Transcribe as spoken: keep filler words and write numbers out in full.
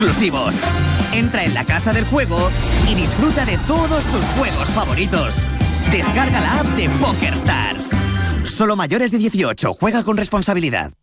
exclusivos. Entra en la casa del juego y disfruta de todos tus juegos favoritos. Descarga la app de PokerStars. Solo mayores de dieciocho. Juega con responsabilidad.